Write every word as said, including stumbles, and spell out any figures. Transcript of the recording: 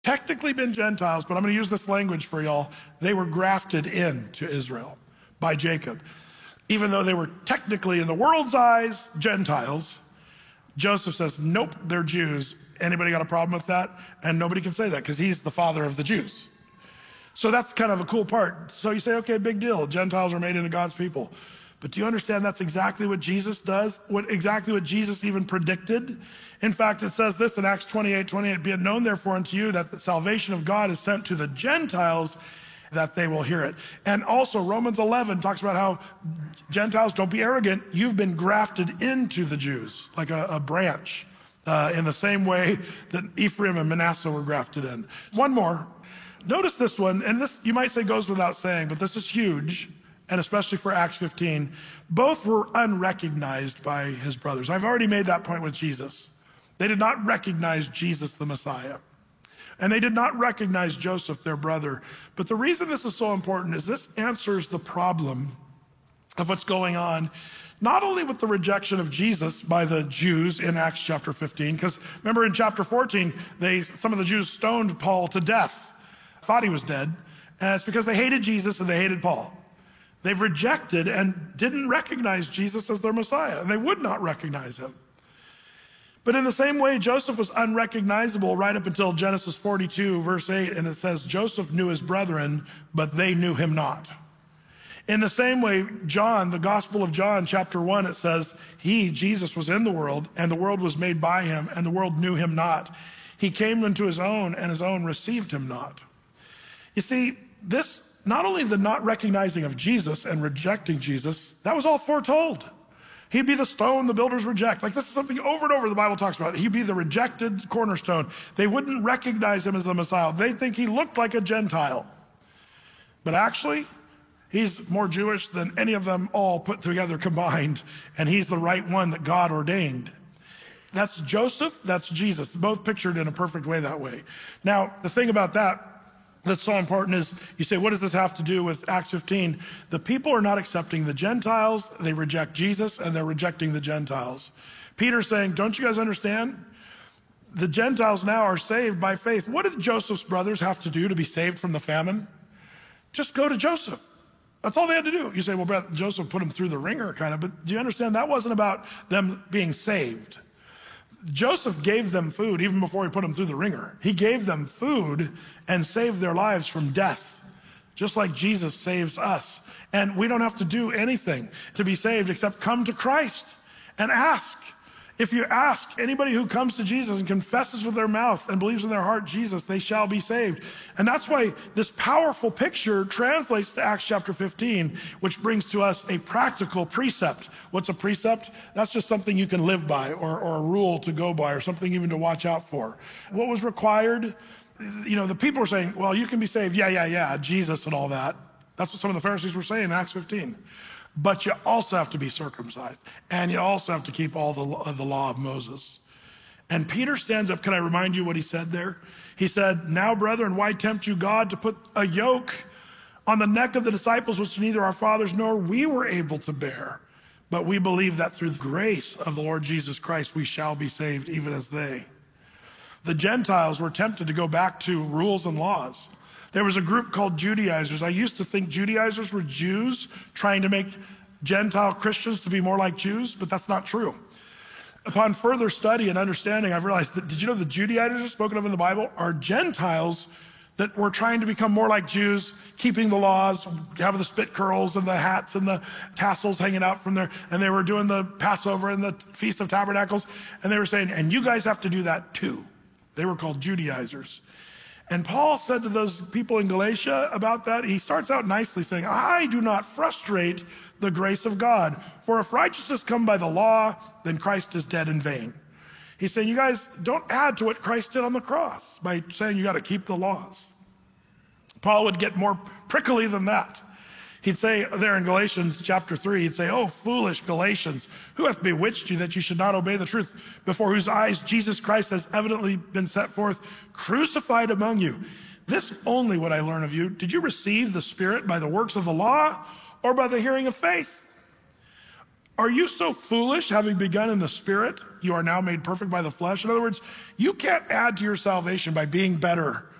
technically been Gentiles, but I'm going to use this language for y'all. They were grafted into Israel by Jacob. Even though they were technically, in the world's eyes, Gentiles, Joseph says, nope, they're Jews. Anybody got a problem with that? And nobody can say that because he's the father of the Jews. So that's kind of a cool part. So you say, okay, big deal. Gentiles are made into God's people. But do you understand that's exactly what Jesus does? What exactly what Jesus even predicted? In fact, it says this in Acts twenty-eight, twenty-eight, be it known therefore unto you that the salvation of God is sent to the Gentiles, that they will hear it. And also Romans eleven talks about how Gentiles, don't be arrogant, you've been grafted into the Jews, like a, a branch, uh, in the same way that Ephraim and Manasseh were grafted in. One more. Notice this one, and this you might say goes without saying, but this is huge, and especially for Acts fifteen. Both were unrecognized by his brothers. I've already made that point with Jesus. They did not recognize Jesus the Messiah. And they did not recognize Joseph, their brother. But the reason this is so important is this answers the problem of what's going on, not only with the rejection of Jesus by the Jews in Acts chapter fifteen, because remember in chapter fourteen, they some of the Jews stoned Paul to death, thought he was dead, and it's because they hated Jesus and they hated Paul. They've rejected and didn't recognize Jesus as their Messiah, and they would not recognize him. But in the same way, Joseph was unrecognizable right up until Genesis forty-two, verse eight, and it says, Joseph knew his brethren, but they knew him not. In the same way, John, the Gospel of John, chapter one, it says, he, Jesus, was in the world, and the world was made by him, and the world knew him not. He came unto his own, and his own received him not. You see, this, not only the not recognizing of Jesus and rejecting Jesus, that was all foretold. He'd be the stone the builders reject. Like this is something over and over the Bible talks about. He'd be the rejected cornerstone. They wouldn't recognize him as the Messiah. They'd think he looked like a Gentile. But actually, he's more Jewish than any of them all put together combined. And he's the right one that God ordained. That's Joseph, that's Jesus, both pictured in a perfect way that way. Now, the thing about that that's so important is, you say, what does this have to do with Acts fifteen? The people are not accepting the Gentiles, they reject Jesus, and they're rejecting the Gentiles. Peter's saying, don't you guys understand? The Gentiles now are saved by faith. What did Joseph's brothers have to do to be saved from the famine? Just go to Joseph. That's all they had to do. You say, well, Brett, Joseph put them through the ringer, kind of, but do you understand that wasn't about them being saved? Joseph gave them food even before he put them through the ringer. He gave them food and saved their lives from death, just like Jesus saves us. And we don't have to do anything to be saved except come to Christ and ask. If you ask, anybody who comes to Jesus and confesses with their mouth and believes in their heart Jesus, they shall be saved. And that's why this powerful picture translates to Acts chapter fifteen, which brings to us a practical precept. What's a precept? That's just something you can live by, or, or a rule to go by, or something even to watch out for. What was required? You know, the people were saying, well, you can be saved. Yeah, yeah, yeah, Jesus and all that. That's what some of the Pharisees were saying in Acts fifteen. But you also have to be circumcised, and you also have to keep all the, the law of Moses. And Peter stands up. Can I remind you what he said there? He said, now, brethren, why tempt you God to put a yoke on the neck of the disciples, which neither our fathers nor we were able to bear? But we believe that through the grace of the Lord Jesus Christ, we shall be saved, even as they. The Gentiles were tempted to go back to rules and laws. There was a group called Judaizers. I used to think Judaizers were Jews trying to make Gentile Christians to be more like Jews, but that's not true. Upon further study and understanding, I've realized that, did you know the Judaizers spoken of in the Bible are Gentiles that were trying to become more like Jews, keeping the laws, having the spit curls and the hats and the tassels hanging out from there, and they were doing the Passover and the Feast of Tabernacles, and they were saying, and you guys have to do that too. They were called Judaizers. And Paul said to those people in Galatia about that, he starts out nicely saying, I do not frustrate the grace of God. For if righteousness come by the law, then Christ is dead in vain. He's saying, you guys don't add to what Christ did on the cross by saying you got to keep the laws. Paul would get more prickly than that. He'd say there in Galatians chapter three, he'd say, oh, foolish Galatians, who hath bewitched you that you should not obey the truth, before whose eyes Jesus Christ has evidently been set forth, crucified among you. This only would I learn of you. Did you receive the Spirit by the works of the law or by the hearing of faith? Are you so foolish, having begun in the spirit, you are now made perfect by the flesh? In other words, you can't add to your salvation by being better